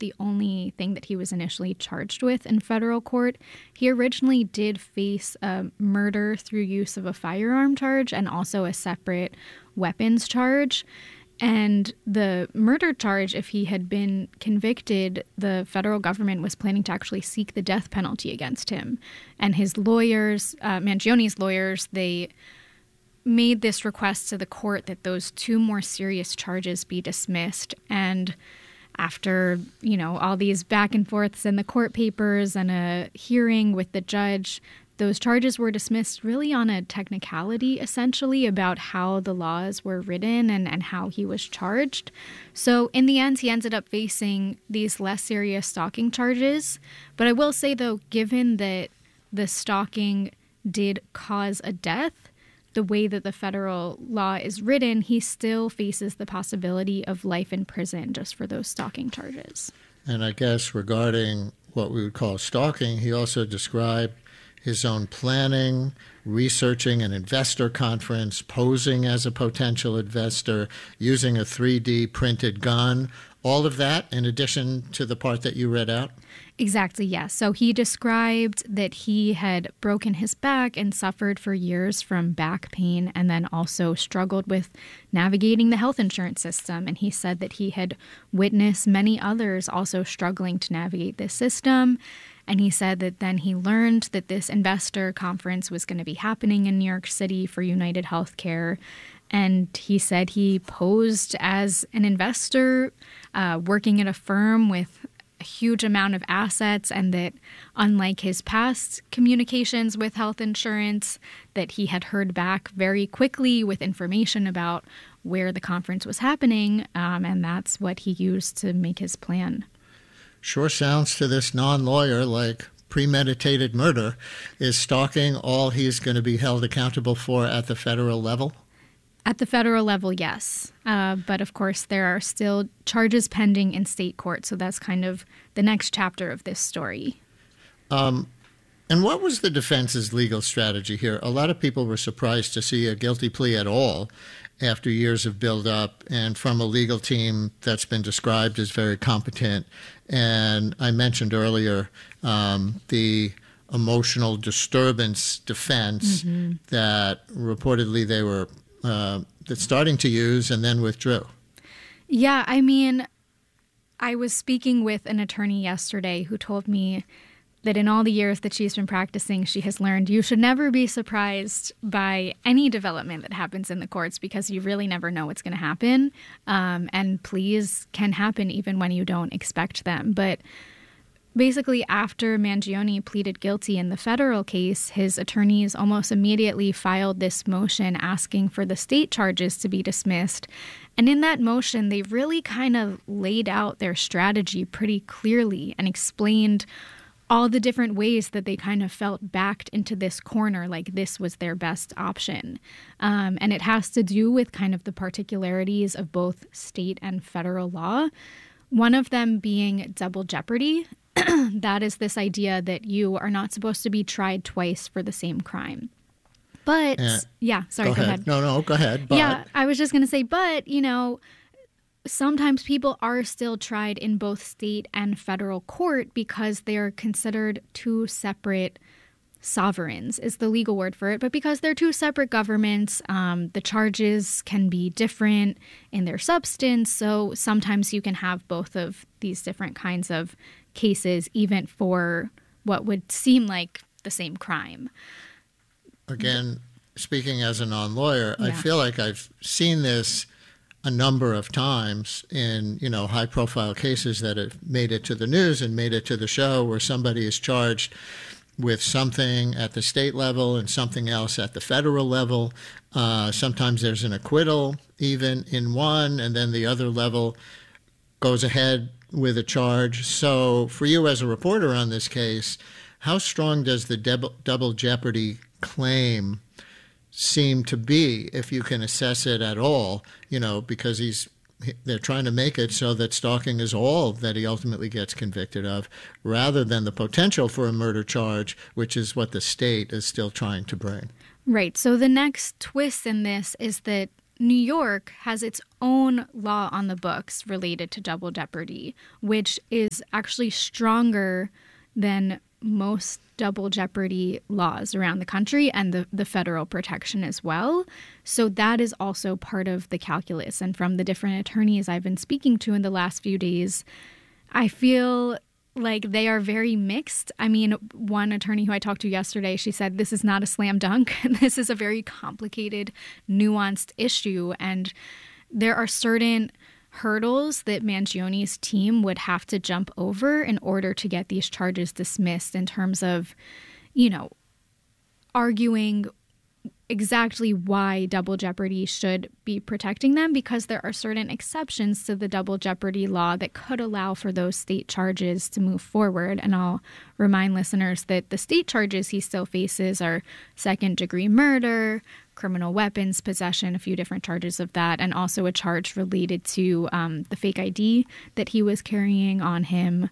the only thing that he was initially charged with in federal court. He originally did face a murder through use of a firearm charge and also a separate weapons charge. And the murder charge, if he had been convicted, the federal government was planning to actually seek the death penalty against him. And his lawyers, Mangioni's lawyers, they made this request to the court that those two more serious charges be dismissed. And after, all these back and forths in the court papers and a hearing with the judge, those charges were dismissed really on a technicality, essentially, about how the laws were written and how he was charged. So in the end, he ended up facing these less serious stalking charges. But I will say, though, given that the stalking did cause a death, the way that the federal law is written, he still faces the possibility of life in prison just for those stalking charges. And I guess regarding what we would call stalking, he also described his own planning, researching an investor conference, posing as a potential investor, using a 3D printed gun, all of that in addition to the part that you read out? Exactly, yes. So he described that he had broken his back and suffered for years from back pain and then also struggled with navigating the health insurance system. And he said that he had witnessed many others also struggling to navigate this system. And he said that then he learned that this investor conference was going to be happening in New York City for United Healthcare. And he said he posed as an investor working at a firm with a huge amount of assets, and that unlike his past communications with health insurance, that he had heard back very quickly with information about where the conference was happening. And that's what he used to make his plan. Sure sounds to this non-lawyer like premeditated murder. Is stalking all he's going to be held accountable for at the federal level? At the federal level, yes. But of course, there are still charges pending in state court. So that's kind of the next chapter of this story. And what was the defense's legal strategy here? A lot of people were surprised to see a guilty plea at all after years of build-up, and from a legal team that's been described as very competent. And I mentioned earlier the emotional disturbance defense that reportedly they were starting to use and then withdrew. Yeah, I mean, I was speaking with an attorney yesterday who told me that in all the years that she's been practicing, she has learned you should never be surprised by any development that happens in the courts because you really never know what's going to happen. And pleas can happen even when you don't expect them. But basically, after Mangioni pleaded guilty in the federal case, his attorneys almost immediately filed this motion asking for the state charges to be dismissed. And in that motion, they really kind of laid out their strategy pretty clearly and explained all the different ways that they kind of felt backed into this corner, like this was their best option. And it has to do with kind of the particularities of both state and federal law. One of them being double jeopardy. That is this idea that you are not supposed to be tried twice for the same crime. But, go ahead. No, go ahead. But. Yeah, I was just going to say, but, sometimes people are still tried in both state and federal court because they are considered two separate sovereigns is the legal word for it. But because they're two separate governments, the charges can be different in their substance. So sometimes you can have both of these different kinds of cases, even for what would seem like the same crime. Again, speaking as a non-lawyer, I feel like I've seen this a number of times in, high-profile cases that have made it to the news and made it to the show where somebody is charged with something at the state level and something else at the federal level. Sometimes there's an acquittal even in one, and then the other level goes ahead with a charge. So for you as a reporter on this case, how strong does the double jeopardy claim seem to be, if you can assess it at all, because they're trying to make it so that stalking is all that he ultimately gets convicted of, rather than the potential for a murder charge, which is what the state is still trying to bring. Right. So the next twist in this is that New York has its own law on the books related to double jeopardy, which is actually stronger than most double jeopardy laws around the country, and the federal protection as well. So that is also part of the calculus. And from the different attorneys I've been speaking to in the last few days, I feel like they are very mixed. I mean, one attorney who I talked to yesterday, she said this is not a slam dunk. This is a very complicated, nuanced issue. And there are certain hurdles that Mangioni's team would have to jump over in order to get these charges dismissed, in terms of, arguing exactly why double jeopardy should be protecting them, because there are certain exceptions to the double jeopardy law that could allow for those state charges to move forward. And I'll remind listeners that the state charges he still faces are second-degree murder, criminal weapons possession, a few different charges of that, and also a charge related to the fake ID that he was carrying on him.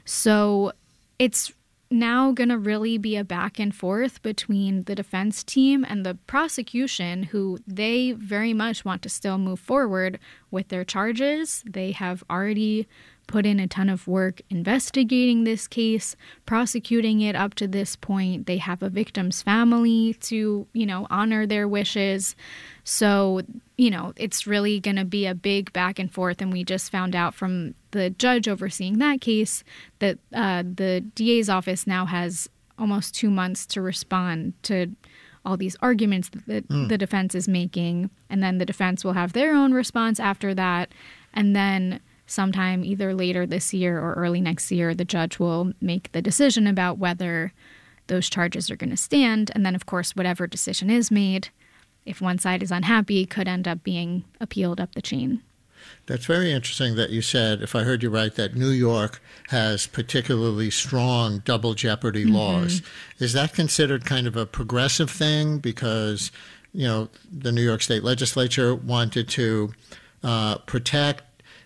So it's now going to really be a back and forth between the defense team and the prosecution, who they very much want to still move forward with their charges. They have already put in a ton of work investigating this case, prosecuting it up to this point. They have a victim's family to, honor their wishes. So, it's really going to be a big back and forth. And we just found out from the judge overseeing that case that the DA's office now has almost 2 months to respond to all these arguments that the defense is making. And then the defense will have their own response after that. And then sometime either later this year or early next year, the judge will make the decision about whether those charges are going to stand. And then, of course, whatever decision is made, if one side is unhappy, could end up being appealed up the chain. That's very interesting that you said, if I heard you right, that New York has particularly strong double jeopardy laws. Is that considered kind of a progressive thing? Because, the New York State Legislature wanted to protect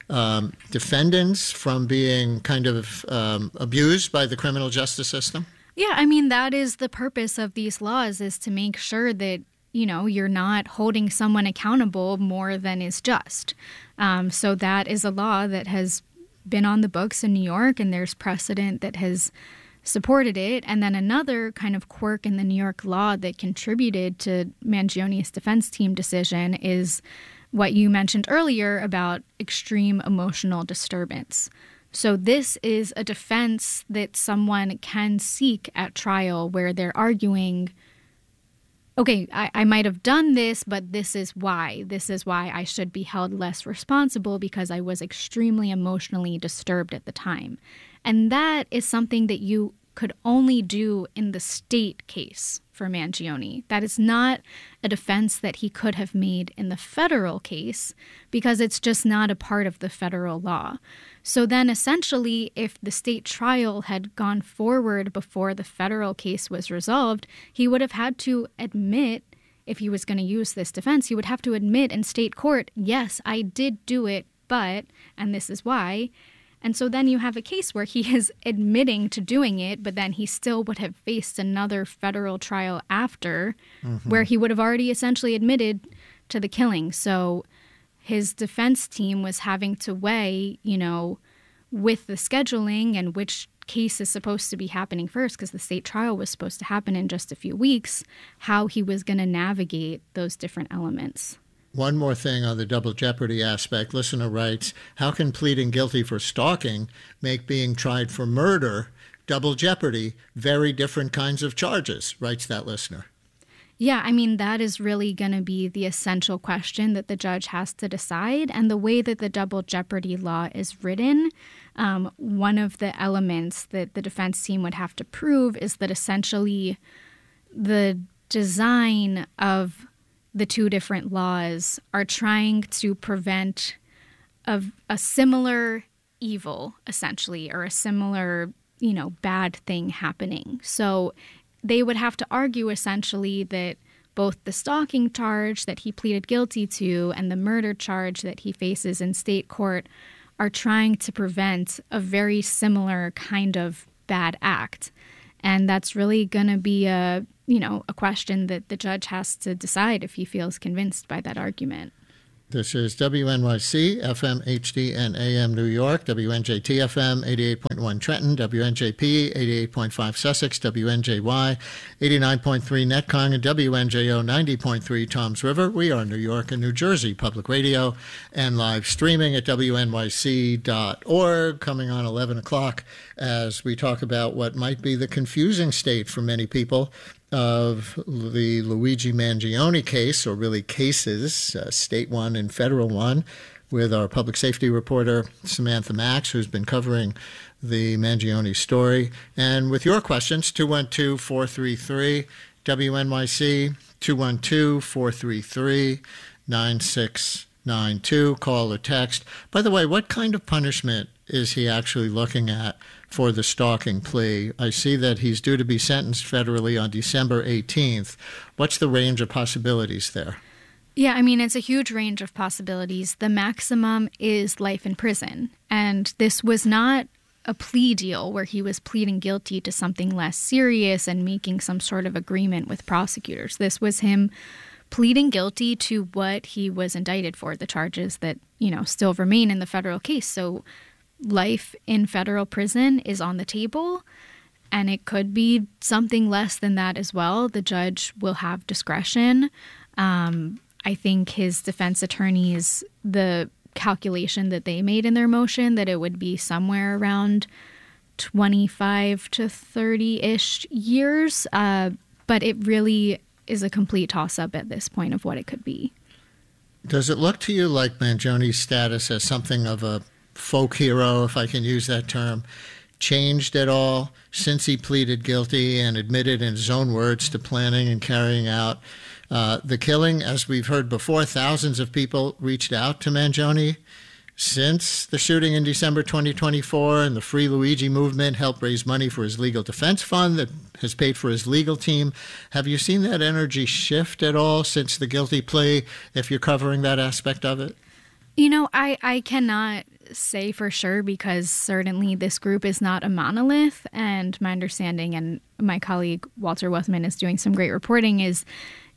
defendants from being kind of abused by the criminal justice system? Yeah, I mean, that is the purpose of these laws, is to make sure that, you're not holding someone accountable more than is just. So that is a law that has been on the books in New York, and there's precedent that has supported it. And then another kind of quirk in the New York law that contributed to Mangioni's defense team decision is what you mentioned earlier about extreme emotional disturbance. So this is a defense that someone can seek at trial, where they're arguing, okay, I might have done this, but this is why. This is why I should be held less responsible, because I was extremely emotionally disturbed at the time. And that is something that you could only do in the state case for Mangioni. That is not a defense that he could have made in the federal case, because it's just not a part of the federal law. So then essentially, if the state trial had gone forward before the federal case was resolved, he would have had to admit, if he was going to use this defense, he would have to admit in state court, yes, I did do it, but, and this is why. And so then you have a case where he is admitting to doing it, but then he still would have faced another federal trial after, where he would have already essentially admitted to the killing. So his defense team was having to weigh, with the scheduling and which case is supposed to be happening first, because the state trial was supposed to happen in just a few weeks, how he was going to navigate those different elements. One more thing on the double jeopardy aspect. Listener writes, how can pleading guilty for stalking make being tried for murder double jeopardy? Very different kinds of charges, writes that listener. Yeah, I mean, that is really going to be the essential question that the judge has to decide. And the way that the double jeopardy law is written, one of the elements that the defense team would have to prove is that essentially the design of the two different laws are trying to prevent a similar evil, essentially, or a similar, bad thing happening. So they would have to argue, essentially, that both the stalking charge that he pleaded guilty to and the murder charge that he faces in state court are trying to prevent a very similar kind of bad act. And that's really going to be a question that the judge has to decide if he feels convinced by that argument. This is WNYC, FM, HD, and AM New York, WNJT FM, 88.1 Trenton, WNJP, 88.5 Sussex, WNJY, 89.3 Netcong, and WNJO, 90.3 Toms River. We are New York and New Jersey Public Radio and live streaming at WNYC.org, coming on 11 o'clock as we talk about what might be the confusing state for many people of the Luigi Mangione case, or really cases, state one and federal one, with our public safety reporter, Samantha Max, who's been covering the Mangione story. And with your questions, 212-433-WNYC, 212-433-9692. Call or text. By the way, what kind of punishment is he actually looking at for the stalking plea? I see that he's due to be sentenced federally on December 18th. What's the range of possibilities there? Yeah, I mean, it's a huge range of possibilities. The maximum is life in prison. And this was not a plea deal where he was pleading guilty to something less serious and making some sort of agreement with prosecutors. This was him pleading guilty to what he was indicted for, the charges that, still remain in the federal case. So life in federal prison is on the table, and it could be something less than that as well. The judge will have discretion. I think his defense attorneys, the calculation that they made in their motion, that it would be somewhere around 25 to 30-ish years. But it really is a complete toss-up at this point of what it could be. Does it look to you like Mangione's status as something of a folk hero, if I can use that term, changed at all since he pleaded guilty and admitted in his own words to planning and carrying out the killing? As we've heard before, thousands of people reached out to Mangione since the shooting in December 2024, and the Free Luigi movement helped raise money for his legal defense fund that has paid for his legal team. Have you seen that energy shift at all since the guilty plea, if you're covering that aspect of it? I cannot say for sure, because certainly this group is not a monolith, and my understanding, and my colleague Walter Wuthman is doing some great reporting, is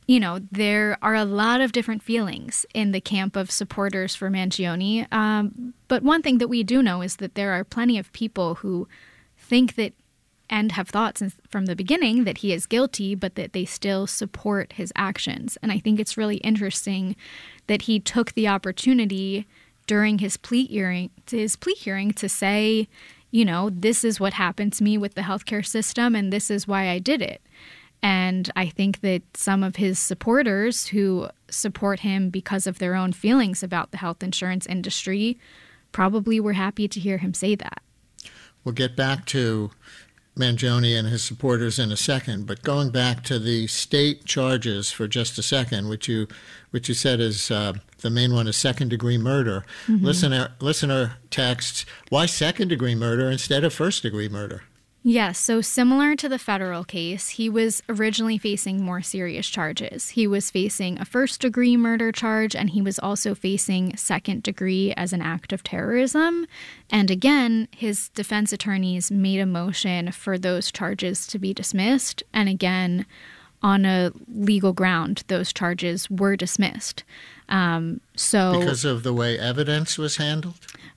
there are a lot of different feelings in the camp of supporters for Mangione. But one thing that we do know is that there are plenty of people who think that, and have thought since from the beginning, that he is guilty, but that they still support his actions. And I think it's really interesting that he took the opportunity during his plea hearing to say, this is what happened to me with the healthcare system, and this is why I did it. And I think that some of his supporters who support him because of their own feelings about the health insurance industry probably were happy to hear him say that. We'll get back to Mangione and his supporters in a second, but going back to the state charges for just a second, which you said is the main one is second-degree murder. Mm-hmm. Listener texts, why second-degree murder instead of first-degree murder? Yes, so similar to the federal case, he was originally facing more serious charges. He was facing a first-degree murder charge, and he was also facing second-degree as an act of terrorism. And again, his defense attorneys made a motion for those charges to be dismissed. And again, on a legal ground, those charges were dismissed. Because of the way evidence was handled?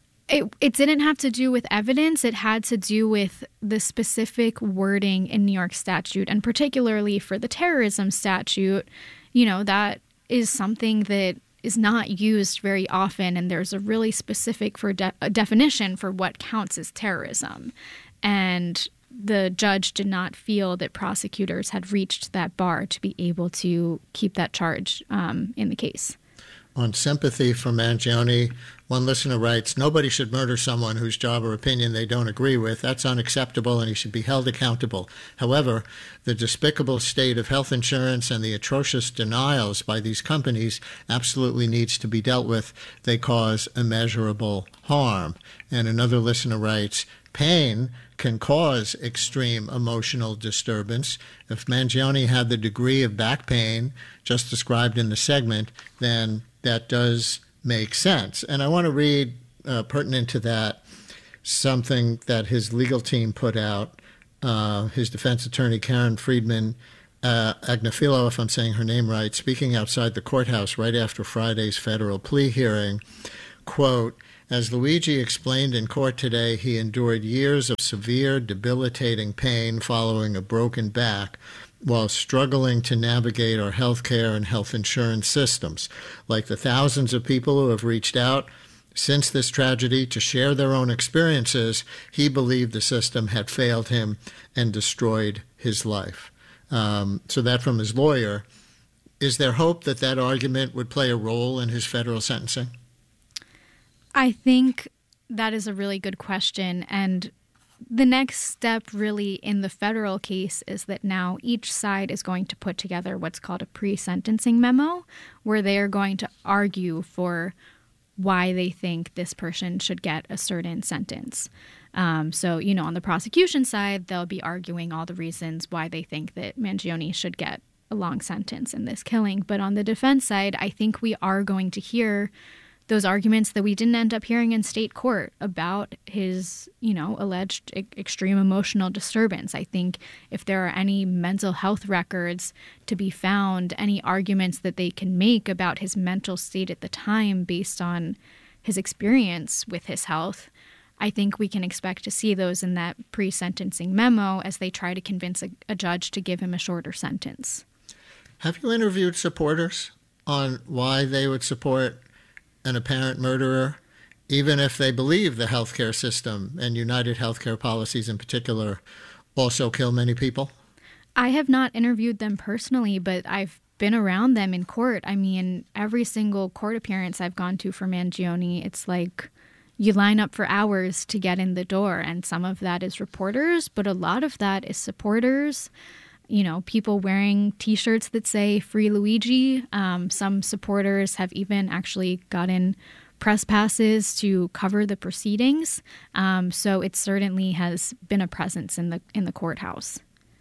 It didn't have to do with evidence. It had to do with the specific wording in New York statute, and particularly for the terrorism statute, that is something that is not used very often, and there's a really specific definition for what counts as terrorism. And the judge did not feel that prosecutors had reached that bar to be able to keep that charge in the case. On sympathy for Mangione, one listener writes, nobody should murder someone whose job or opinion they don't agree with. That's unacceptable, and he should be held accountable. However, the despicable state of health insurance and the atrocious denials by these companies absolutely needs to be dealt with. They cause immeasurable harm. And another listener writes, pain can cause extreme emotional disturbance. If Mangione had the degree of back pain just described in the segment, then that does make sense. And I want to read, pertinent to that, something that his legal team put out. His defense attorney, Karen Friedman, Agnifilo, if I'm saying her name right, speaking outside the courthouse right after Friday's federal plea hearing, quote, "As Luigi explained in court today, he endured years of severe, debilitating pain following a broken back while struggling to navigate our healthcare and health insurance systems. Like the thousands of people who have reached out since this tragedy to share their own experiences, he believed the system had failed him and destroyed his life." So that from his lawyer. Is there hope that that argument would play a role in his federal sentencing? I think that is a really good question. And the next step really in the federal case is that now each side is going to put together what's called a pre-sentencing memo, where they are going to argue for why they think this person should get a certain sentence. So, on the prosecution side, they'll be arguing all the reasons why they think that Mangione should get a long sentence in this killing. But on the defense side, I think we are going to hear those arguments that we didn't end up hearing in state court about his, alleged extreme emotional disturbance. I think if there are any mental health records to be found, any arguments that they can make about his mental state at the time based on his experience with his health, I think we can expect to see those in that pre-sentencing memo as they try to convince a judge to give him a shorter sentence. Have you interviewed supporters on why they would support an apparent murderer, even if they believe the healthcare system and United Healthcare policies in particular also kill many people? I have not interviewed them personally, but I've been around them in court. I mean, every single court appearance I've gone to for Mangione, it's like you line up for hours to get in the door, and some of that is reporters, but a lot of that is supporters, people wearing T-shirts that say "Free Luigi." Some supporters have even actually gotten press passes to cover the proceedings. So it certainly has been a presence in the courthouse.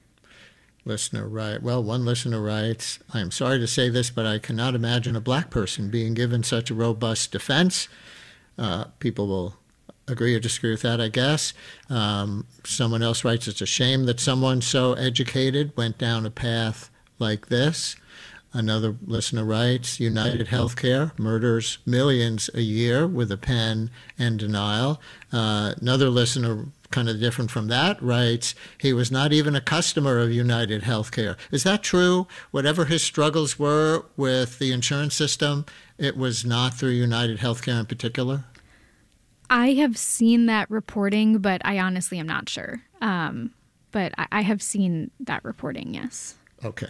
Listener, right. Well, one listener writes, "I am sorry to say this, but I cannot imagine a black person being given such a robust defense." People will agree or disagree with that, I guess. Someone else writes, "It's a shame that someone so educated went down a path like this." Another listener writes, "United Healthcare murders millions a year with a pen and denial." Another listener, kind of different from that, writes, "He was not even a customer of United Healthcare." Is that true? Whatever his struggles were with the insurance system, it was not through United Healthcare in particular? I have seen that reporting, but I honestly am not sure. But I have seen that reporting, yes. Okay.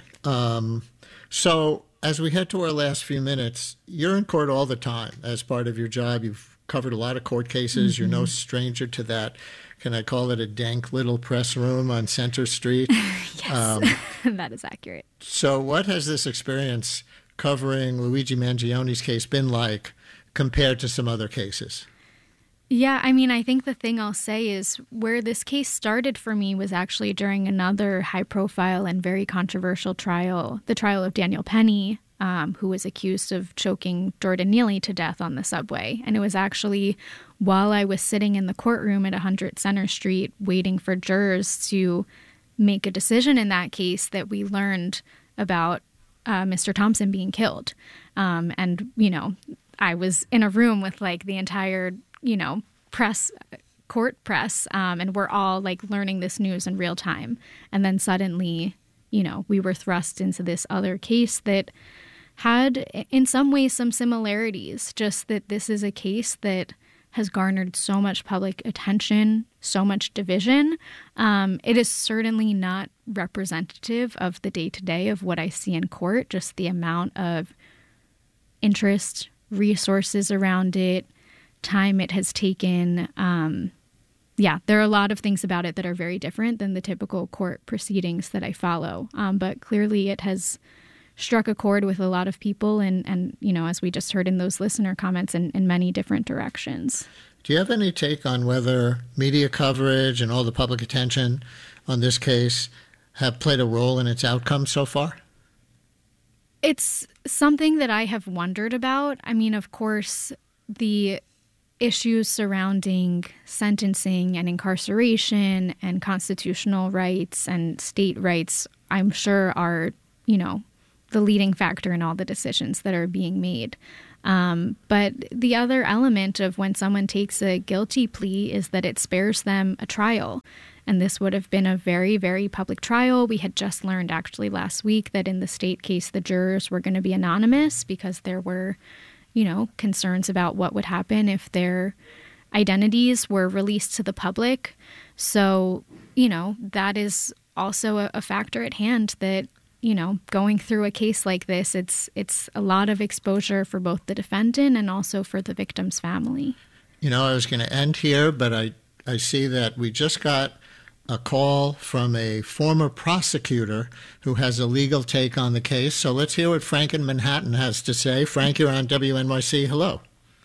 So as we head to our last few minutes, you're in court all the time as part of your job. You've covered a lot of court cases. Mm-hmm. You're no stranger to that. Can I call it a dank little press room on Center Street? Yes, that is accurate. So what has this experience covering Luigi Mangione's case been like compared to some other cases? Yeah, I mean, I think the thing I'll say is where this case started for me was actually during another high-profile and very controversial trial, the trial of Daniel Penny, who was accused of choking Jordan Neely to death on the subway. And it was actually while I was sitting in the courtroom at 100 Center Street waiting for jurors to make a decision in that case that we learned about Mr. Thompson being killed. And, I was in a room with like the entire court press, and we're all like learning this news in real time. And then suddenly, we were thrust into this other case that had in some ways some similarities, just that this is a case that has garnered so much public attention, so much division. It is certainly not representative of the day-to-day of what I see in court, just the amount of interest, resources around it, time it has taken. There are a lot of things about it that are very different than the typical court proceedings that I follow. But clearly it has struck a chord with a lot of people and as we just heard in those listener comments, in many different directions. Do you have any take on whether media coverage and all the public attention on this case have played a role in its outcome so far? It's something that I have wondered about. I mean, of course, the issues surrounding sentencing and incarceration and constitutional rights and state rights I'm sure are, you know, the leading factor in all the decisions that are being made. But the other element of when someone takes a guilty plea is that it spares them a trial. And this would have been a very, very public trial. We had just learned actually last week that in the state case, the jurors were going to be anonymous because there were, you know, concerns about what would happen if their identities were released to the public. So, you know, that is also a factor at hand that, you know, going through a case like this, it's a lot of exposure for both the defendant and also for the victim's family. You know, I was going to end here, but I see that we just got a call from a former prosecutor who has a legal take on the case. So let's hear what Frank in Manhattan has to say. Frank, you're on WNYC. Hello.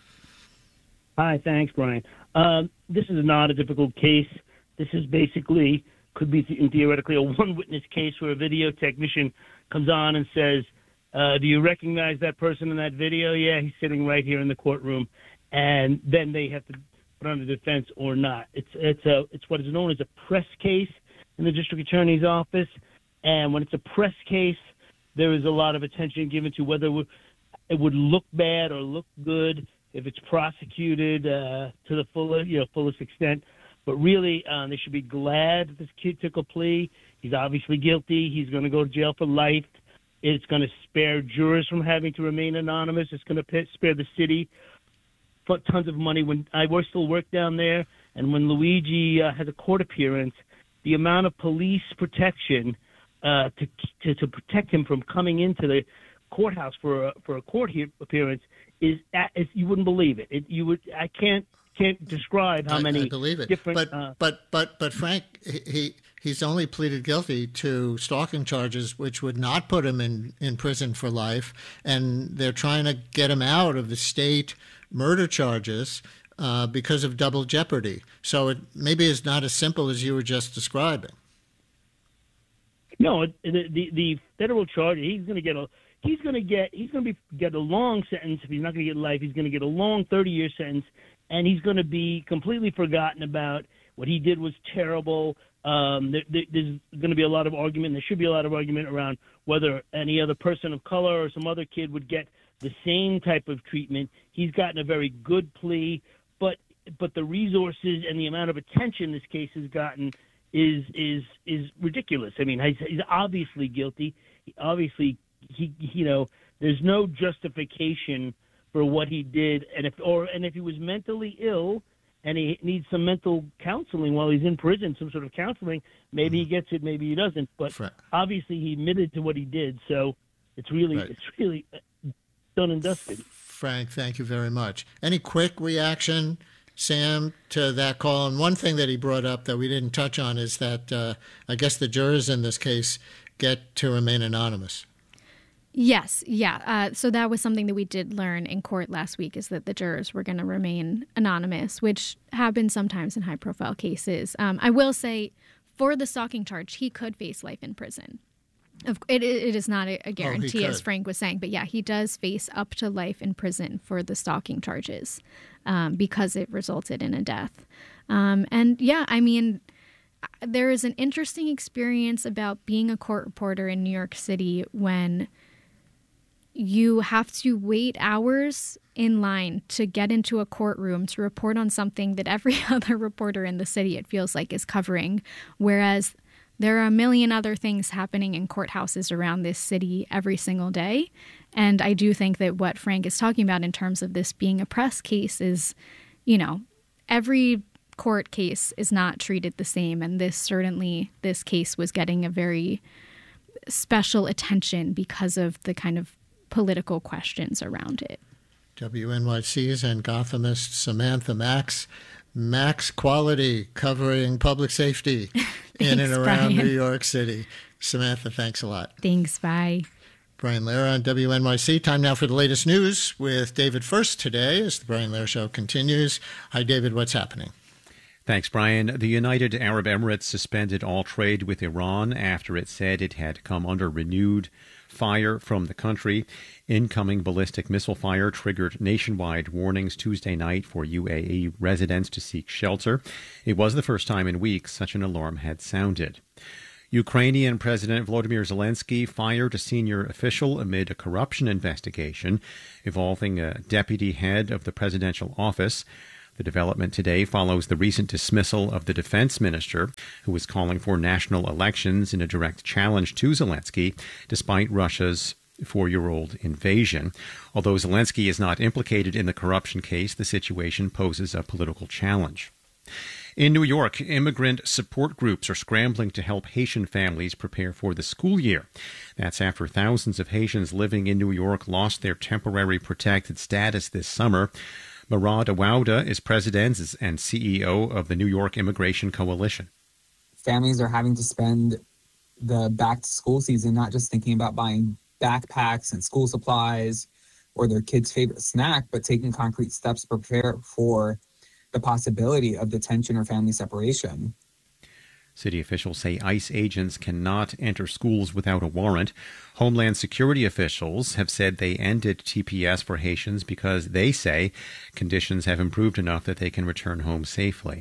Hi, thanks, Brian. This is not a difficult case. This is basically, could be theoretically a one-witness case where a video technician comes on and says, do you recognize that person in that video? Yeah, he's sitting right here in the courtroom. And then they have to put on the defense or not. It's what is known as a press case in the district attorney's office. And when it's a press case, there is a lot of attention given to whether it would look bad or look good if it's prosecuted to the fullest extent. But really, they should be glad that this kid took a plea. He's obviously guilty. He's going to go to jail for life. It's going to spare jurors from having to remain anonymous. It's going to spare the city tons of money. When I still work down there, and when Luigi has a court appearance, the amount of police protection to protect him from coming into the courthouse for a court appearance is you wouldn't believe it. I can't describe how many. I believe it. Different. But Frank, he's only pleaded guilty to stalking charges, which would not put him in prison for life, and they're trying to get him out of the state murder charges because of double jeopardy. So it maybe is not as simple as you were just describing. No, the federal charge, he's going to get a long sentence. If he's not going to get life, he's going to get a long 30-year sentence, and he's going to be completely forgotten about. What he did was terrible. There's going to be a lot of argument. There should be a lot of argument around whether any other person of color or some other kid would get the same type of treatment. He's gotten a very good plea, but the resources and the amount of attention this case has gotten is ridiculous. I mean, he's obviously guilty. Obviously, there's no justification for what he did, and if he was mentally ill and he needs some mental counseling while he's in prison, some sort of counseling, maybe he gets it, maybe he doesn't. But obviously, he admitted to what he did, so it's really done and dusted. Frank, thank you very much. Any quick reaction, Sam, to that call? And one thing that he brought up that we didn't touch on is that I guess the jurors in this case get to remain anonymous. Yes, yeah. So that was something that we did learn in court last week, is that the jurors were going to remain anonymous, which happens sometimes in high-profile cases. I will say, for the stalking charge, he could face life in prison. It is not a guarantee, as Frank was saying, but yeah, he does face up to life in prison for the stalking charges because it resulted in a death. And yeah, I mean, there is an interesting experience about being a court reporter in New York City when you have to wait hours in line to get into a courtroom to report on something that every other reporter in the city, it feels like, is covering, whereas there are a million other things happening in courthouses around this city every single day. And I do think that what Frank is talking about in terms of this being a press case is, you know, every court case is not treated the same. And this case was getting a very special attention because of the kind of political questions around it. WNYC's and Gothamist Samantha Max Quality, covering public safety in and around New York City. Samantha, thanks a lot. Thanks, bye. Brian Lehrer on WNYC. Time now for the latest news with David First today as the Brian Lehrer Show continues. Hi, David, what's happening? Thanks, Brian. The United Arab Emirates suspended all trade with Iran after it said it had come under renewed fire from the country. Incoming ballistic missile fire triggered nationwide warnings Tuesday night for UAE residents to seek shelter. It was the first time in weeks such an alarm had sounded. Ukrainian President Volodymyr Zelensky fired a senior official amid a corruption investigation involving a deputy head of the presidential office. The development today follows the recent dismissal of the defense minister, who was calling for national elections in a direct challenge to Zelensky, despite Russia's 4-year-old invasion. Although Zelensky is not implicated in the corruption case, the situation poses a political challenge. In New York, immigrant support groups are scrambling to help Haitian families prepare for the school year. That's after thousands of Haitians living in New York lost their temporary protected status this summer. Murad Awauda is president and CEO of the New York Immigration Coalition. Families are having to spend the back-to-school season not just thinking about buying backpacks and school supplies or their kids' favorite snack, but taking concrete steps to prepare for the possibility of detention or family separation. City officials say ICE agents cannot enter schools without a warrant. Homeland Security officials have said they ended TPS for Haitians because they say conditions have improved enough that they can return home safely.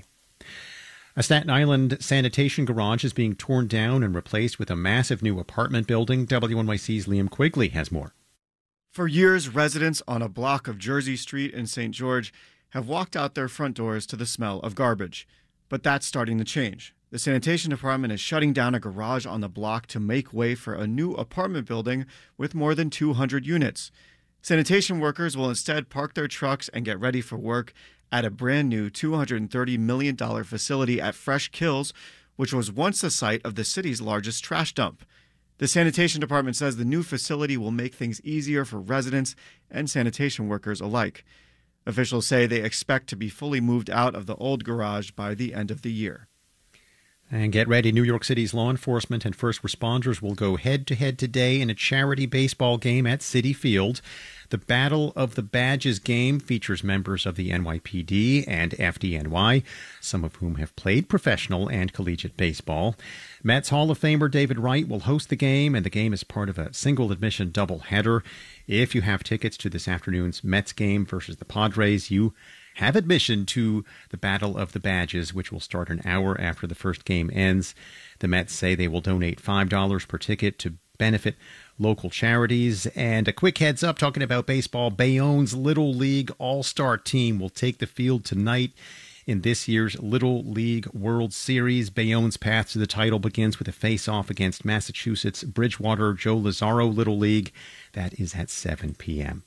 A Staten Island sanitation garage is being torn down and replaced with a massive new apartment building. WNYC's Liam Quigley has more. For years, residents on a block of Jersey Street in St. George have walked out their front doors to the smell of garbage. But that's starting to change. The sanitation department is shutting down a garage on the block to make way for a new apartment building with more than 200 units. Sanitation workers will instead park their trucks and get ready for work at a brand new $230 million facility at Fresh Kills, which was once the site of the city's largest trash dump. The sanitation department says the new facility will make things easier for residents and sanitation workers alike. Officials say they expect to be fully moved out of the old garage by the end of the year. And get ready, New York City's law enforcement and first responders will go head-to-head today in a charity baseball game at Citi Field. The Battle of the Badges game features members of the NYPD and FDNY, some of whom have played professional and collegiate baseball. Mets Hall of Famer David Wright will host the game, and the game is part of a single-admission doubleheader. If you have tickets to this afternoon's Mets game versus the Padres, you have admission to the Battle of the Badges, which will start an hour after the first game ends. The Mets say they will donate $5 per ticket to benefit local charities. And a quick heads up, talking about baseball, Bayonne's Little League All-Star team will take the field tonight in this year's Little League World Series. Bayonne's path to the title begins with a face-off against Massachusetts Bridgewater Joe Lazaro Little League. That is at 7 p.m.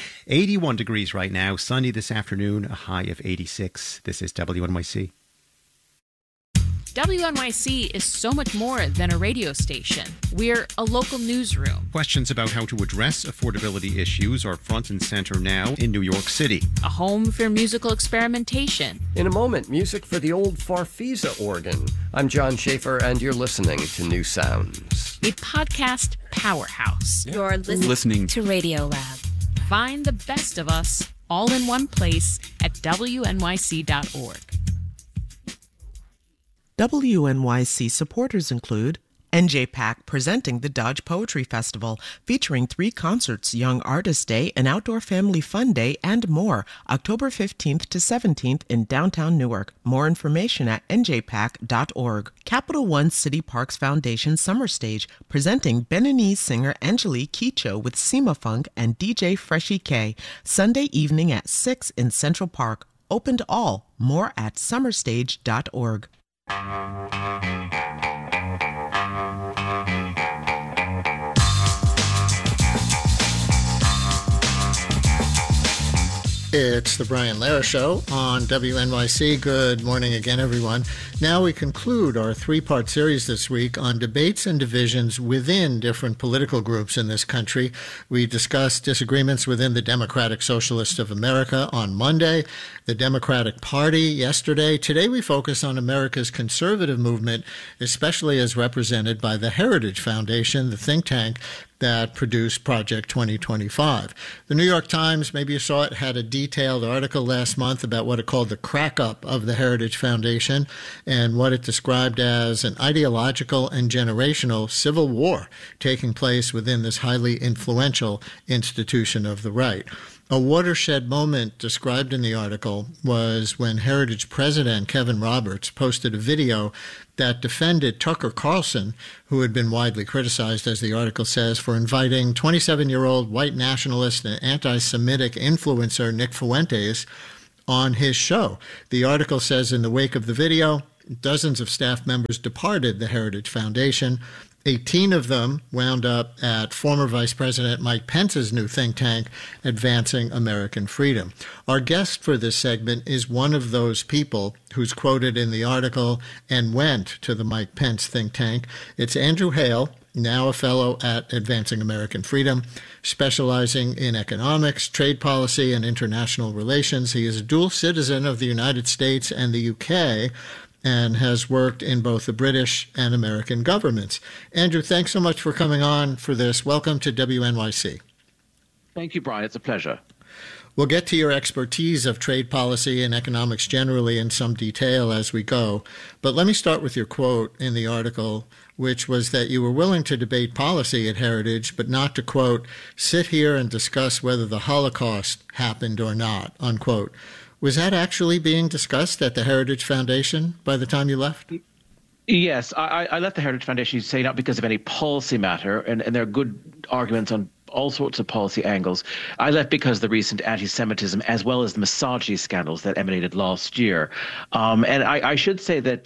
81 degrees right now, sunny this afternoon, a high of 86. This is WNYC. WNYC is so much more than a radio station. We're a local newsroom. Questions about how to address affordability issues are front and center now in New York City. A home for musical experimentation. In a moment, music for the old Farfisa organ. I'm John Schaefer, and you're listening to New Sounds. A podcast powerhouse. You're listening to Radio Lab. Find the best of us all in one place at WNYC.org. WNYC supporters include NJPAC presenting the Dodge Poetry Festival, featuring 3 concerts, Young Artist Day, an Outdoor Family Fun Day, and more, October 15th to 17th in downtown Newark. More information at njpac.org. Capital One City Parks Foundation Summer Stage, presenting Beninese singer Angelique Kicho with Sima Funk and DJ Freshie K, Sunday evening at 6 in Central Park. Open to all. More at summerstage.org. It's the Brian Lehrer Show on WNYC. Good morning again, everyone. Now we conclude our 3-part series this week on debates and divisions within different political groups in this country. We discussed disagreements within the Democratic Socialists of America on Monday, the Democratic Party yesterday. Today we focus on America's conservative movement, especially as represented by the Heritage Foundation, the think tank that produced Project 2025. The New York Times, maybe you saw it, had a detailed article last month about what it called the crack-up of the Heritage Foundation and what it described as an ideological and generational civil war taking place within this highly influential institution of the right. A watershed moment described in the article was when Heritage president Kevin Roberts posted a video that defended Tucker Carlson, who had been widely criticized, as the article says, for inviting 27-year-old white nationalist and anti-Semitic influencer Nick Fuentes on his show. The article says in the wake of the video, dozens of staff members departed the Heritage Foundation. 18 of them wound up at former Vice President Mike Pence's new think tank, Advancing American Freedom. Our guest for this segment is one of those people who's quoted in the article and went to the Mike Pence think tank. It's Andrew Hale, now a fellow at Advancing American Freedom, specializing in economics, trade policy, and international relations. He is a dual citizen of the United States and the UK, and has worked in both the British and American governments. Andrew, thanks so much for coming on for this. Welcome to WNYC. Thank you, Brian. It's a pleasure. We'll get to your expertise of trade policy and economics generally in some detail as we go. But let me start with your quote in the article, which was that you were willing to debate policy at Heritage, but not to, quote, sit here and discuss whether the Holocaust happened or not, unquote. Was that actually being discussed at the Heritage Foundation by the time you left? Yes, I left the Heritage Foundation, you say, not because of any policy matter, and there are good arguments on all sorts of policy angles. I left because of the recent anti-Semitism as well as the misogyny scandals that emanated last year. And I should say that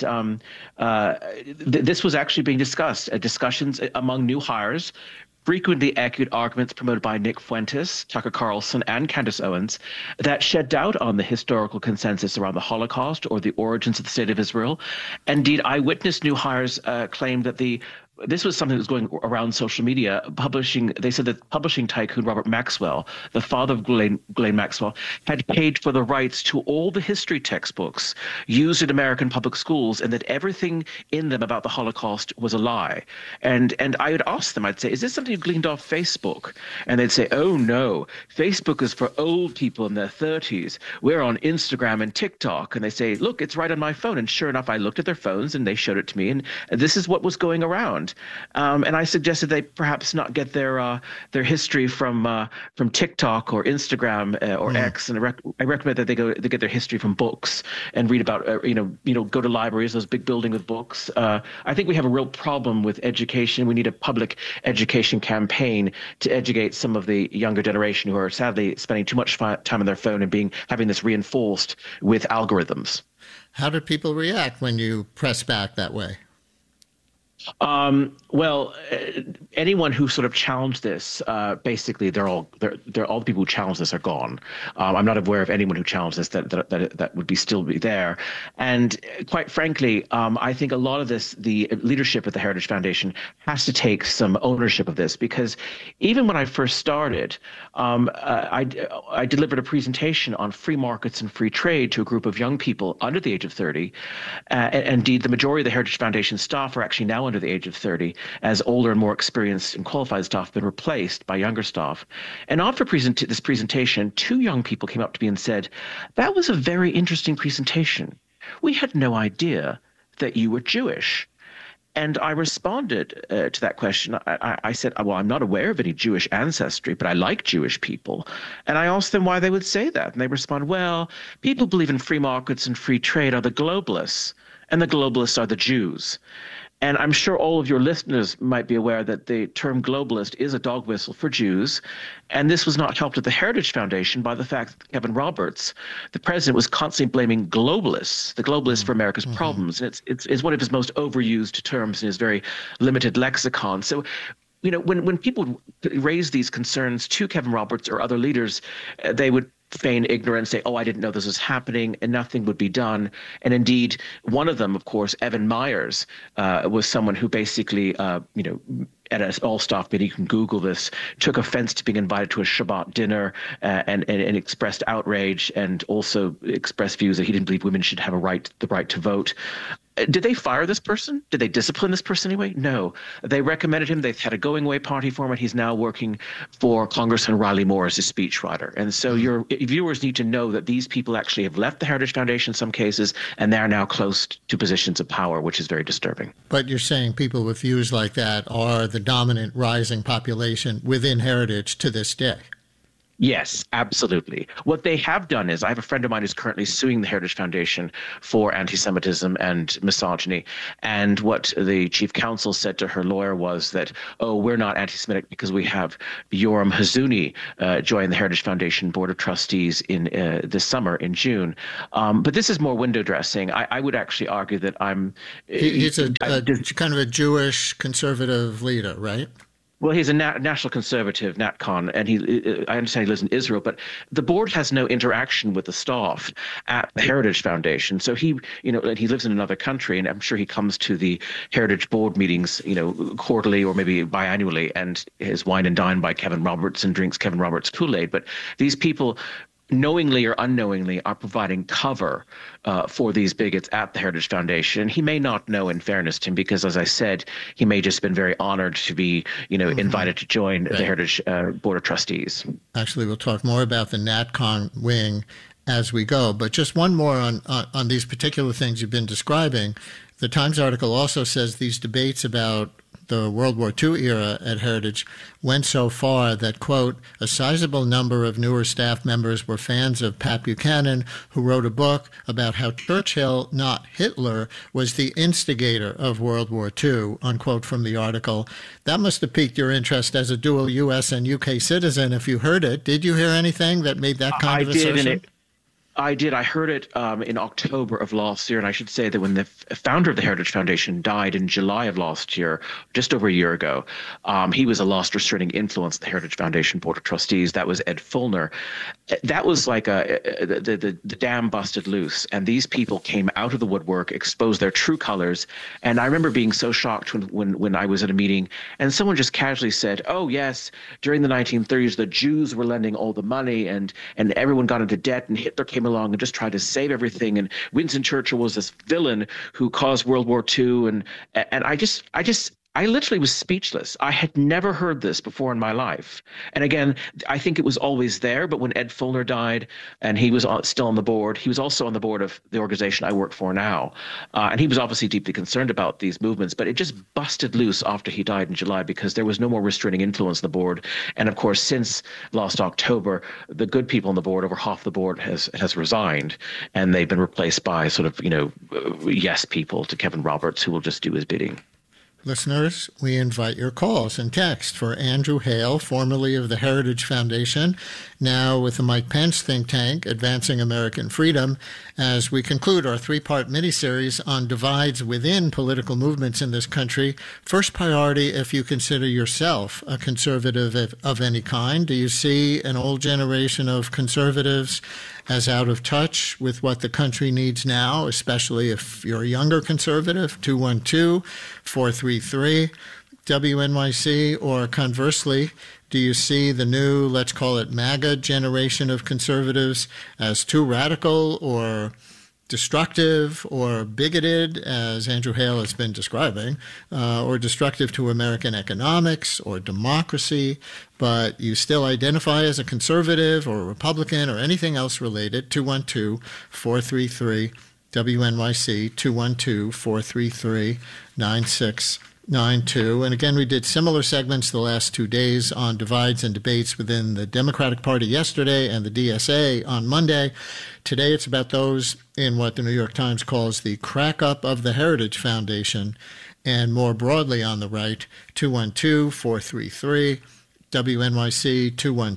this was actually being discussed, discussions among new hires, frequently echoed arguments promoted by Nick Fuentes, Tucker Carlson, and Candace Owens that shed doubt on the historical consensus around the Holocaust or the origins of the State of Israel. Indeed, eyewitness new hires claimed that this was something that was going around social media. They said that publishing tycoon Robert Maxwell, the father of Ghislaine Maxwell, had paid for the rights to all the history textbooks used in American public schools, and that everything in them about the Holocaust was a lie. And I would ask them, I'd say, is this something you gleaned off Facebook? And they'd say, oh no, Facebook is for old people in their 30s. We're on Instagram and TikTok. And they say, look, it's right on my phone. And sure enough, I looked at their phones and they showed it to me. And this is what was going around. And I suggested they perhaps not get their history from TikTok or Instagram or X, and I recommend that they get their history from books and read about go to libraries, those big buildings with books. I think we have a real problem with education. We need a public education campaign to educate some of the younger generation who are sadly spending too much time on their phone and having this reinforced with algorithms. How did people react when you press back that way? Well, anyone who sort of challenged this, basically, all the people who challenged this are gone. I'm not aware of anyone who challenged this that would still be there. And quite frankly, I think a lot of this, the leadership at the Heritage Foundation has to take some ownership of this, because even when I first started, I delivered a presentation on free markets and free trade to a group of young people under the age of 30. Indeed, the majority of the Heritage Foundation staff are actually now under the age of 30, as older and more experienced and qualified staff have been replaced by younger staff. And after this presentation, two young people came up to me and said, that was a very interesting presentation. We had no idea that you were Jewish. And I responded to that question. I said, well, I'm not aware of any Jewish ancestry, but I like Jewish people. And I asked them why they would say that. And they responded, well, people who believe in free markets and free trade are the globalists, and the globalists are the Jews. And I'm sure all of your listeners might be aware that the term globalist is a dog whistle for Jews. And this was not helped at the Heritage Foundation by the fact that Kevin Roberts, the president, was constantly blaming globalists, the globalists for America's problems. And it's one of his most overused terms in his very limited lexicon. So, when people raise these concerns to Kevin Roberts or other leaders, they would feign ignorance, say, oh, I didn't know this was happening, and nothing would be done. And indeed, one of them, of course, Evan Myers, was someone who basically, at an all-staff meeting, you can Google this, took offense to being invited to a Shabbat dinner and expressed outrage, and also expressed views that he didn't believe women should have the right to vote. Did they fire this person? Did they discipline this person anyway? No. They recommended him. They had a going-away party for him, and he's now working for Congressman Riley Moore as a speechwriter. And so your viewers need to know that these people actually have left the Heritage Foundation in some cases, and they're now close to positions of power, which is very disturbing. But you're saying people with views like that are the dominant rising population within Heritage to this day? Yes, absolutely. What they have done is, I have a friend of mine who's currently suing the Heritage Foundation for anti-Semitism and misogyny. And what the chief counsel said to her lawyer was that, oh, we're not anti-Semitic because we have Yoram Hazuni join the Heritage Foundation Board of Trustees in this summer in June. But this is more window dressing. I would actually argue that he's kind of a Jewish conservative leader, right? Well, he's a national conservative, NatCon, and I understand he lives in Israel, but the board has no interaction with the staff at the Heritage Foundation. So he lives in another country, and I'm sure he comes to the Heritage board meetings, quarterly or maybe biannually, and is wine and dined by Kevin Roberts and drinks Kevin Roberts' Kool-Aid. But these people, knowingly or unknowingly, are providing cover for these bigots at the Heritage Foundation. He may not know, in fairness to him, because, as I said, he may just been very honored to be, invited to join the Heritage Board of Trustees. Actually, we'll talk more about the NatCon wing as we go, but just one more on these particular things you've been describing. The Times article also says these debates about the World War II era at Heritage went so far that, quote, a sizable number of newer staff members were fans of Pat Buchanan, who wrote a book about how Churchill, not Hitler, was the instigator of World War II, unquote, from the article. That must have piqued your interest as a dual U.S. and U.K. citizen if you heard it. Did you hear anything that made that kind of assertion? I did. I heard it in October of last year. And I should say that when the founder of the Heritage Foundation died in July of last year, just over a year ago, he was a last restraining influence of the Heritage Foundation Board of Trustees. That was Ed Fulner. That was like the dam busted loose. And these people came out of the woodwork, exposed their true colors. And I remember being so shocked when I was at a meeting and someone just casually said, oh, yes, during the 1930s, the Jews were lending all the money and everyone got into debt and Hitler came along and just tried to save everything, and Winston Churchill was this villain who caused World War II, and I literally was speechless. I had never heard this before in my life. And again, I think it was always there, but when Ed Fulner died and he was still on the board, he was also on the board of the organization I work for now. And he was obviously deeply concerned about these movements, but it just busted loose after he died in July because there was no more restraining influence on the board. And of course, since last October, the good people on the board, over half the board has resigned, and they've been replaced by sort of, yes people to Kevin Roberts who will just do his bidding. Listeners, we invite your calls and text for Andrew Hale, formerly of the Heritage Foundation, now with the Mike Pence think tank, Advancing American Freedom, as we conclude our three-part miniseries on divides within political movements in this country. First priority, if you consider yourself a conservative of any kind, do you see an old generation of conservatives as out of touch with what the country needs now, especially if you're a younger conservative? 212-433-WNYC. Or conversely, do you see the new, let's call it MAGA generation of conservatives as too radical or destructive or bigoted, as Andrew Hale has been describing, or destructive to American economics or democracy, but you still identify as a conservative or a Republican or anything else related? 212-433-WNYC, 212-433-9692. And again, we did similar segments the last 2 days on divides and debates within the Democratic Party yesterday and the DSA on Monday. Today it's about those in what the New York Times calls the crack-up of the Heritage Foundation, and more broadly on the right, 212-433-WNYC,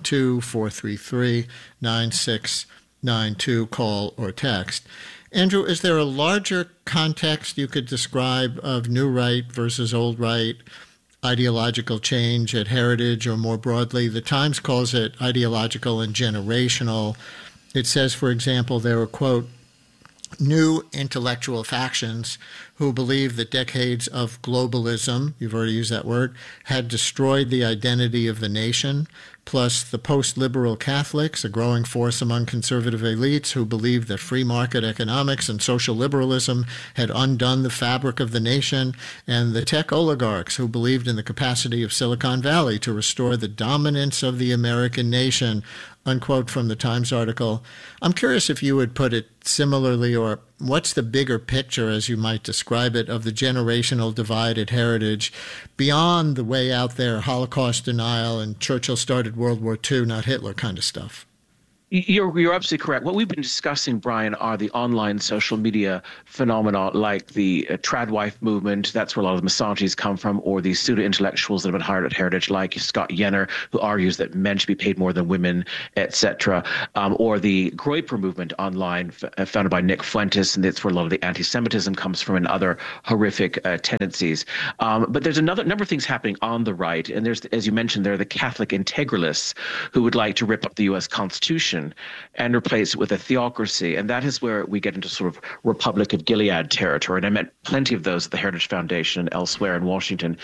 212-433-9692, call or text. Andrew, is there a larger context you could describe of new right versus old right ideological change at Heritage, or more broadly? The Times calls it ideological and generational. It says, for example, there were, quote, new intellectual factions who believe that decades of globalism, you've already used that word, had destroyed the identity of the nation, plus the post-liberal Catholics, a growing force among conservative elites who believed that free market economics and social liberalism had undone the fabric of the nation, and the tech oligarchs who believed in the capacity of Silicon Valley to restore the dominance of the American nation, unquote, from the Times article. I'm curious if you would put it similarly or what's the bigger picture, as you might describe it, of the generational divide at Heritage beyond the way out there, Holocaust denial and Churchill started World War II, not Hitler kind of stuff? You're absolutely correct. What we've been discussing, Brian, are the online social media phenomena like the tradwife movement. That's where a lot of the misogynies come from, or these pseudo-intellectuals that have been hired at Heritage, like Scott Yenner, who argues that men should be paid more than women, etc., or the Groyper movement online, founded by Nick Fuentes, and that's where a lot of the anti-Semitism comes from and other horrific tendencies. But there's another number of things happening on the right, and there's, as you mentioned, there are the Catholic integralists who would like to rip up the U.S. Constitution and replace it with a theocracy. And that is where we get into sort of Republic of Gilead territory. And I met plenty of those at the Heritage Foundation and elsewhere in Washington.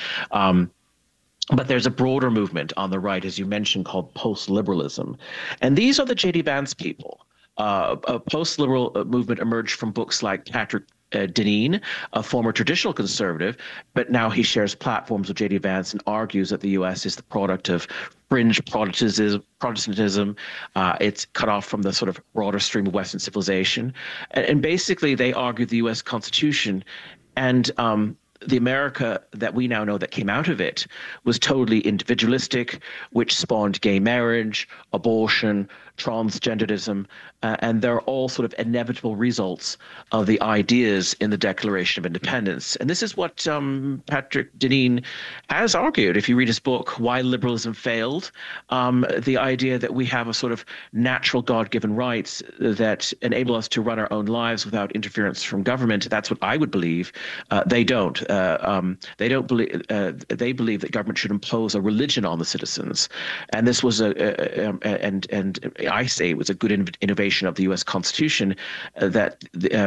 But there's a broader movement on the right, as you mentioned, called post-liberalism. And these are the J.D. Vance people. A post-liberal movement emerged from books like Patrick Deneen, a former traditional conservative, but now he shares platforms with J.D. Vance and argues that the U.S. is the product of fringe Protestantism. It's cut off from the sort of broader stream of Western civilization. And basically, they argue the U.S. Constitution and the America that we now know that came out of it was totally individualistic, which spawned gay marriage, abortion, transgenderism, and they're all sort of inevitable results of the ideas in the Declaration of Independence. And this is what Patrick Deneen has argued. If you read his book, Why Liberalism Failed, the idea that we have a sort of natural God-given rights that enable us to run our own lives without interference from government, that's what I would believe. They don't. They don't believe. They believe that government should impose a religion on the citizens, and this was and I say it was a good innovation of the U.S. Constitution that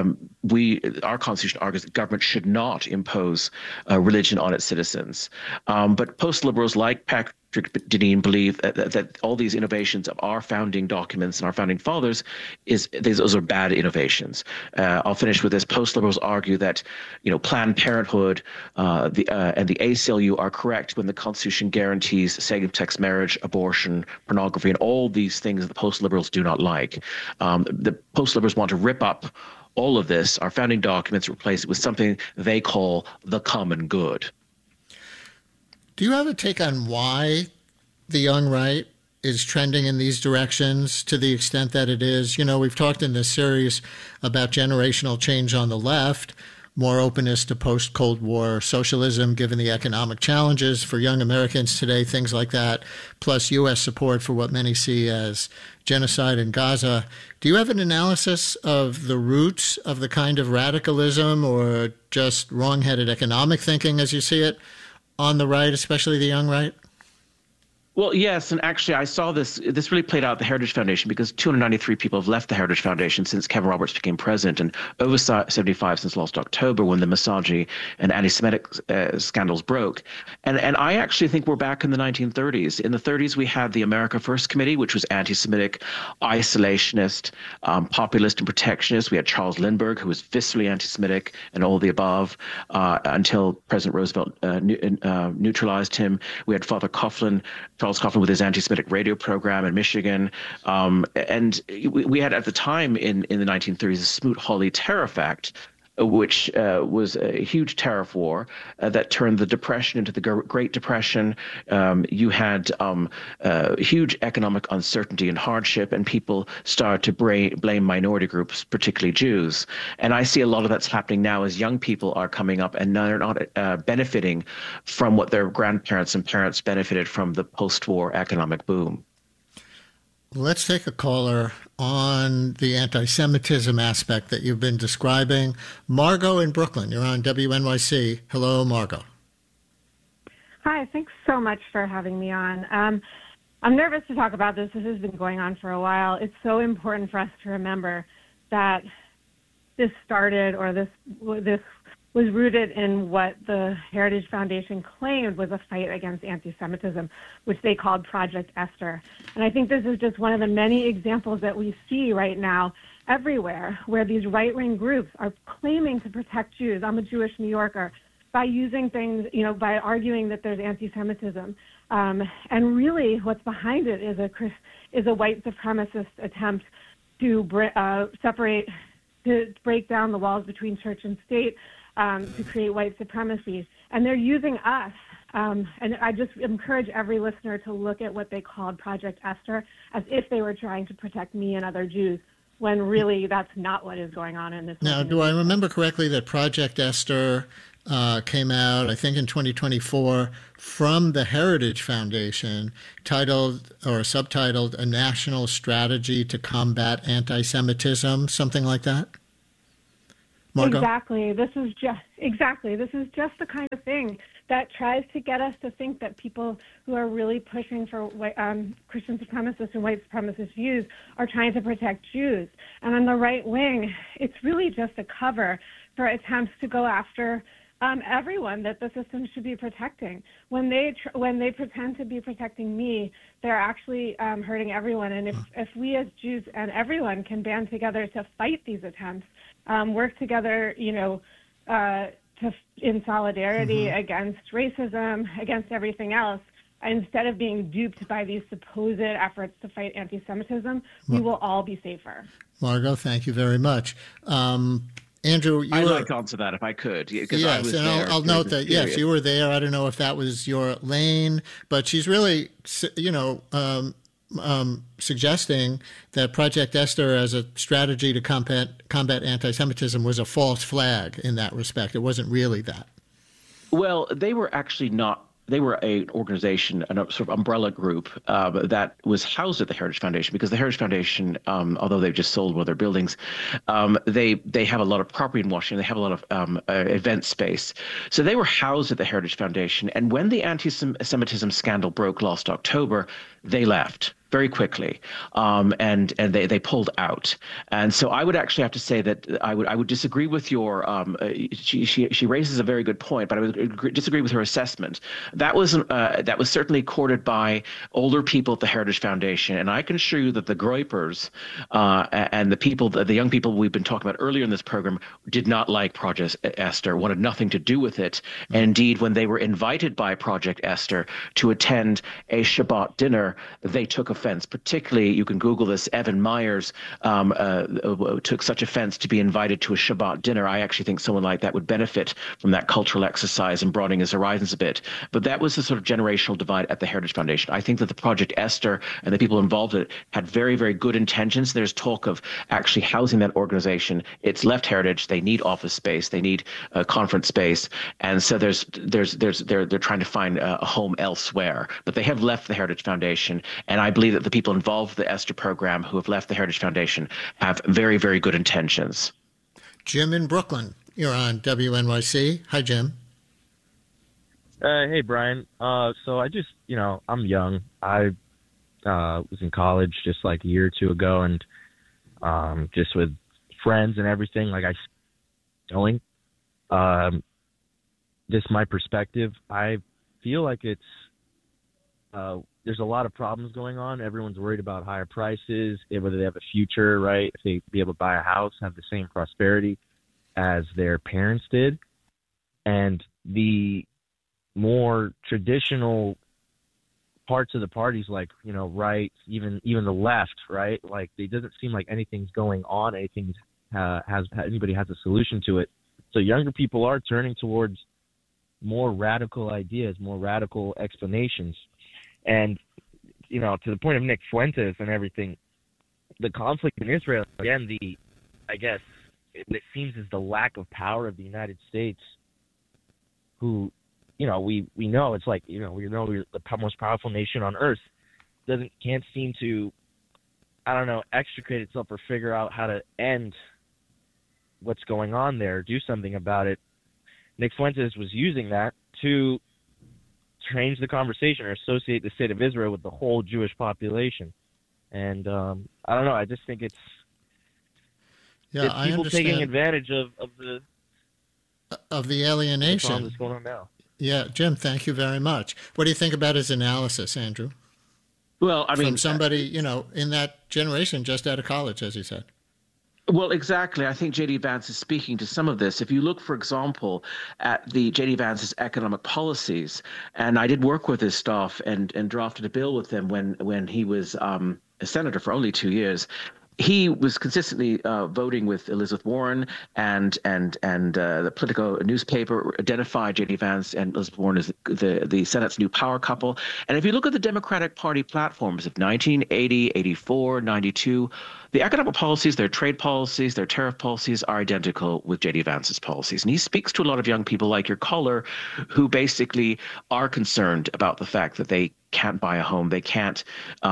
our Constitution argues that government should not impose religion on its citizens. But post-liberals like Patrick Deneen believe that all these innovations of our founding documents and our founding fathers those are bad innovations. I'll finish with this. Post-liberals argue that Planned Parenthood and the ACLU are correct when the Constitution guarantees same-sex marriage, abortion, pornography, and all these things the post-liberals do not like. The post-liberals want to rip up all of this, our founding documents, replace it with something they call the common good. Do you have a take on why the young right is trending in these directions to the extent that it is? We've talked in this series about generational change on the left, more openness to post-Cold War socialism given the economic challenges for young Americans today, things like that, plus U.S. support for what many see as genocide in Gaza. Do you have an analysis of the roots of the kind of radicalism or just wrong-headed economic thinking as you see it on the right, especially the young right? Well, yes, and actually I saw this really played out at the Heritage Foundation because 293 people have left the Heritage Foundation since Kevin Roberts became president, and over 75 since last October when the misogyny and anti-Semitic scandals broke. And I actually think we're back in the 1930s. In the 30s, we had the America First Committee, which was anti-Semitic, isolationist, populist, and protectionist. We had Charles Lindbergh, who was viscerally anti-Semitic and all the above until President Roosevelt neutralized him. We had Father Charles Coughlin with his anti-Semitic radio program in Michigan. And we had at the time in the 1930s the Smoot-Hawley Tariff Act, which was a huge tariff war that turned the Depression into the Great Depression. You had huge economic uncertainty and hardship, and people started to blame minority groups, particularly Jews. And I see a lot of that's happening now as young people are coming up and they're not benefiting from what their grandparents and parents benefited from the post-war economic boom. Let's take a caller on the anti-Semitism aspect that you've been describing. Margot in Brooklyn, you're on WNYC. Hello, Margot. Hi, thanks so much for having me on. I'm nervous to talk about this. This has been going on for a while. It's so important for us to remember that this started, or this was rooted in what the Heritage Foundation claimed was a fight against anti-Semitism, which they called Project Esther. And I think this is just one of the many examples that we see right now everywhere, where these right-wing groups are claiming to protect Jews. I'm a Jewish New Yorker, by using things, by arguing that there's anti-Semitism. And really what's behind it is a white supremacist attempt to separate to break down the walls between church and state, to create white supremacy. And they're using us. And I just encourage every listener to look at what they called Project Esther as if they were trying to protect me and other Jews, when really that's not what is going on in this. Now, do I remember correctly that Project Esther came out, I think in 2024, from the Heritage Foundation, titled or subtitled A National Strategy to Combat Anti-Semitism, something like that? Margot? Exactly. This is just the kind of thing that tries to get us to think that people who are really pushing for Christian supremacist and white supremacist views are trying to protect Jews. And on the right wing, it's really just a cover for attempts to go after everyone that the system should be protecting. When they pretend to be protecting me, they're actually hurting everyone. And if we as Jews and everyone can band together to fight these attempts, work together, in solidarity against racism, against everything else, instead of being duped by these supposed efforts to fight anti-Semitism, we will all be safer. Margot, thank you very much. Andrew, I'd like to answer that if I could. Yes, and I'll note that, yes, you were there. I don't know if that was your lane, but she's really, suggesting that Project Esther as a strategy to combat anti-Semitism was a false flag in that respect. It wasn't really that. Well, they were actually not. They were an organization, a sort of umbrella group that was housed at the Heritage Foundation, because the Heritage Foundation, although they've just sold one of their buildings, they have a lot of property in Washington. They have a lot of event space. So they were housed at the Heritage Foundation. And when the anti-Semitism scandal broke last October, they left very quickly, and they pulled out. And so I would actually have to say that I would disagree with your. She raises a very good point, but I would disagree with her assessment. That was certainly courted by older people at the Heritage Foundation, and I can assure you that the Groypers and the young people we've been talking about earlier in this program did not like Project Esther, wanted nothing to do with it. And indeed, when they were invited by Project Esther to attend a Shabbat dinner, they took offense. Particularly, you can Google this, Evan Myers took such offense to be invited to a Shabbat dinner. I actually think someone like that would benefit from that cultural exercise and broadening his horizons a bit. But that was the sort of generational divide at the Heritage Foundation. I think that the Project Esther and the people involved in it had very, very good intentions. There's talk of actually housing that organization. It's left Heritage. They need office space. They need conference space. And so they're trying to find a home elsewhere. But they have left the Heritage Foundation, and I believe that the people involved with the Esther program who have left the Heritage Foundation have very, very good intentions. Jim in Brooklyn, you're on WNYC. Hi, Jim. Hey, Brian. So I just, I'm young. I was in college just like a year or two ago, and just with friends and everything, going. Just my perspective, I feel like it's there's a lot of problems going on. Everyone's worried about higher prices, whether they have a future, right? If they be able to buy a house, have the same prosperity as their parents did. And the more traditional parts of the parties, like, right, even the left, right? Like, it doesn't seem like anything's going on. Anybody has a solution to it. So younger people are turning towards more radical ideas, more radical explanations. And, to the point of Nick Fuentes and everything, the conflict in Israel, again, it seems is the lack of power of the United States, who, we know it's like, we're the most powerful nation on earth, can't seem to, extricate itself or figure out how to end what's going on there, do something about it. Nick Fuentes was using that to change the conversation or associate the state of Israel with the whole Jewish population. And I don't know. I just think it's people taking advantage of the alienation that's going on now. Yeah, Jim, thank you very much. What do you think about his analysis, Andrew? Well, I mean, from somebody in that generation, just out of college, as you said. Well, exactly. I think J.D. Vance is speaking to some of this. If you look, for example, at the J.D. Vance's economic policies, and I did work with his staff and drafted a bill with him when he was a senator for only 2 years. he was consistently voting with Elizabeth Warren, and the Politico newspaper identified J.D. Vance and Elizabeth Warren as the Senate's new power couple. And if you look at the Democratic Party platforms of 1980, 84, 92, the economic policies, their trade policies, their tariff policies are identical with J.D. Vance's policies. And he speaks to a lot of young people like your caller who basically are concerned about the fact that they can't buy a home. They can't.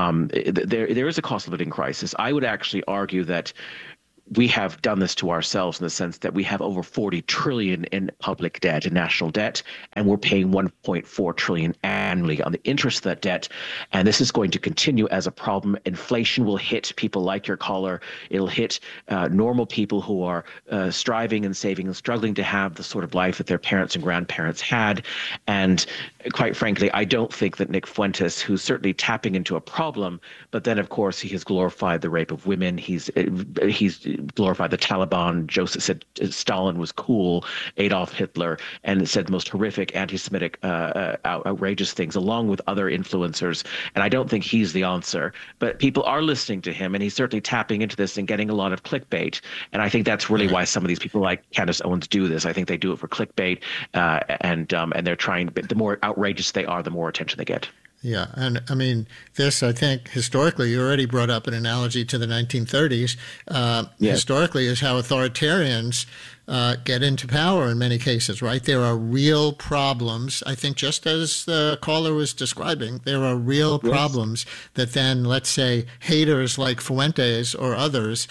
There is a cost of living crisis. I would actually argue that we have done this to ourselves in the sense that we have over 40 trillion in public debt and national debt, and we're paying 1.4 trillion annually on the interest of that debt. And this is going to continue as a problem. Inflation will hit people like your caller. It'll hit normal people who are striving and saving and struggling to have the sort of life that their parents and grandparents had. And quite frankly, I don't think that Nick Fuentes, who's certainly tapping into a problem, but then of course he has glorified the rape of women. He's glorified the Taliban. Joseph said Stalin was cool, Adolf Hitler, and said the most horrific anti-Semitic, outrageous things, along with other influencers. And I don't think he's the answer. But people are listening to him, and he's certainly tapping into this and getting a lot of clickbait. And I think that's really why some of these people like Candace Owens do this. I think they do it for clickbait, and they're trying. The more outrageous they are, the more attention they get. Yeah, and I mean, this, I think, historically, you already brought up an analogy to the 1930s. Yes. Historically is how authoritarians get into power in many cases, right? There are real problems. I think just as the caller was describing, there are real problems that then, let's say, haters like Fuentes or others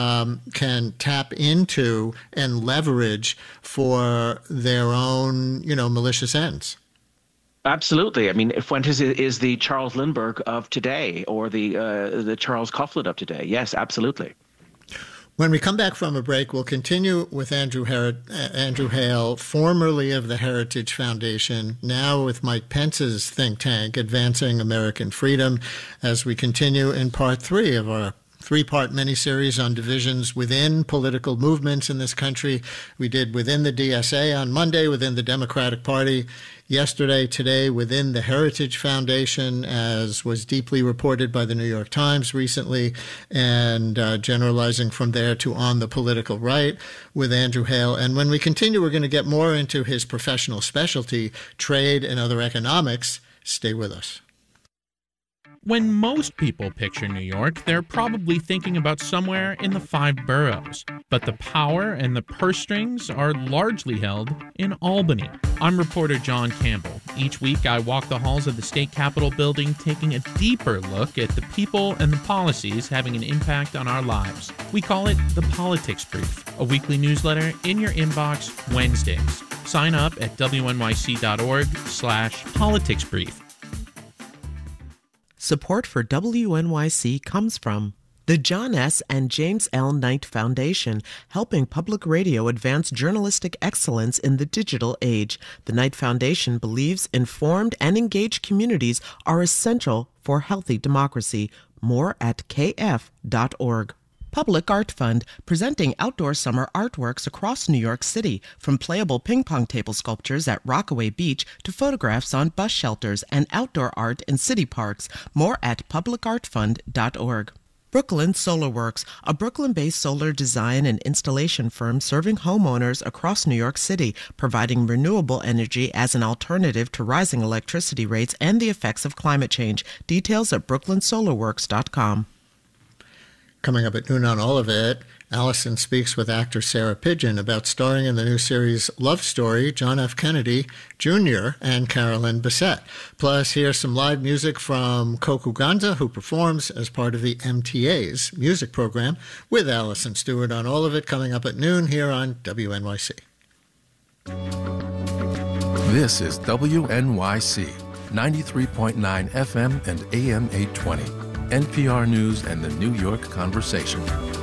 can tap into and leverage for their own, malicious ends. Absolutely. I mean, Fuentes is the Charles Lindbergh of today, or the Charles Coughlin of today. Yes, absolutely. When we come back from a break, we'll continue with Andrew Hale, formerly of the Heritage Foundation, now with Mike Pence's think tank, Advancing American Freedom, as we continue in part 3 of our 3-part miniseries on divisions within political movements in this country. We did within the DSA on Monday, within the Democratic Party yesterday, today within the Heritage Foundation, as was deeply reported by the New York Times recently, and generalizing from there to on the political right with Andrew Hale. And when we continue, we're going to get more into his professional specialty, trade and other economics. Stay with us. When most people picture New York, they're probably thinking about somewhere in the 5 boroughs. But the power and the purse strings are largely held in Albany. I'm reporter John Campbell. Each week I walk the halls of the state capitol building, taking a deeper look at the people and the policies having an impact on our lives. We call it the Politics Brief, a weekly newsletter in your inbox Wednesdays. Sign up at wnyc.org/politicsbrief. Support for WNYC comes from the John S. and James L. Knight Foundation, helping public radio advance journalistic excellence in the digital age. The Knight Foundation believes informed and engaged communities are essential for healthy democracy. More at kf.org. Public Art Fund, presenting outdoor summer artworks across New York City, from playable ping-pong table sculptures at Rockaway Beach to photographs on bus shelters and outdoor art in city parks. More at publicartfund.org. Brooklyn Solar Works, a Brooklyn-based solar design and installation firm serving homeowners across New York City, providing renewable energy as an alternative to rising electricity rates and the effects of climate change. Details at brooklynsolarworks.com. Coming up at noon on All of It, Allison speaks with actor Sarah Pidgeon about starring in the new series Love Story, John F. Kennedy Jr. and Carolyn Bessette. Plus, here's some live music from Coco Ganza, who performs as part of the MTA's music program, with Allison Stewart on All of It, coming up at noon here on WNYC. This is WNYC, 93.9 FM and AM 820. NPR News and the New York Conversation.